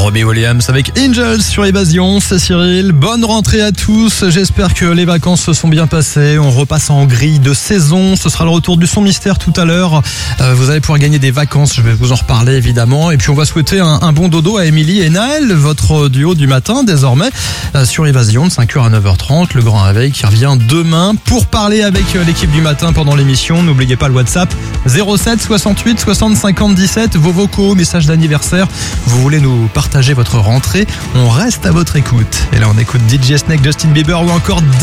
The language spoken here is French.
Robbie Williams avec Angels sur Évasion, c'est Cyril. Bonne rentrée à tous, j'espère que les vacances se sont bien passées. On repasse en grille de saison, ce sera le retour du son mystère tout à l'heure. Vous allez pouvoir gagner des vacances, je vais vous en reparler évidemment. Et puis on va souhaiter un bon dodo à Émilie et Naël, votre duo du matin désormais, sur Évasion de 5h à 9h30. Le grand réveil qui revient demain pour parler avec l'équipe du matin pendant l'émission. N'oubliez pas le WhatsApp 07 68 60 50 17, vos vocaux, messages d'anniversaire. Vous voulez nous partager votre rentrée, on reste à votre écoute. Et là on écoute DJ Snake, Justin Bieber ou encore